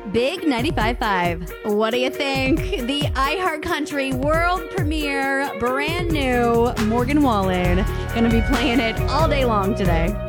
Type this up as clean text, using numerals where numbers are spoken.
Big 95.5. What do you think? The iHeartCountry world premiere, brand new Morgan Wallen. Going to be playing it all day long today.